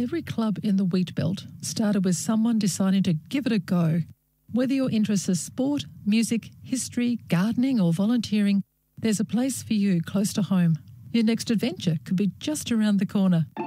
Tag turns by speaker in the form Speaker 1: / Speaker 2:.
Speaker 1: every club in the wheat belt started with someone deciding to give it a go. Whether your interests are sport, music, history, gardening or volunteering, there's a place for you close to home. Your next adventure could be just around the corner.